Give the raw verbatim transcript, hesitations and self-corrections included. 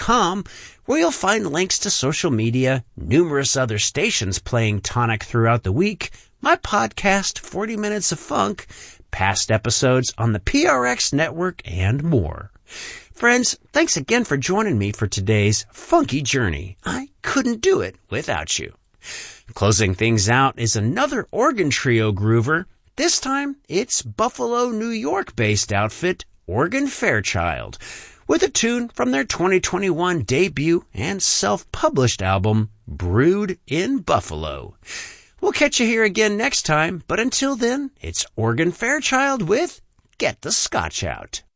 com, where you'll find links to social media, numerous other stations playing Tonic throughout the week, my podcast, forty minutes of Funk, past episodes on the P R X network, and more. Friends, thanks again for joining me for today's funky journey. I couldn't do it without you. Closing things out is another organ trio groover. This time, it's Buffalo, New York-based outfit Organ Fairchild, with a tune from their twenty twenty-one debut and self-published album, Brewed in Buffalo. We'll catch you here again next time, but until then, it's Organ Fairchild with Get the Scotch Out.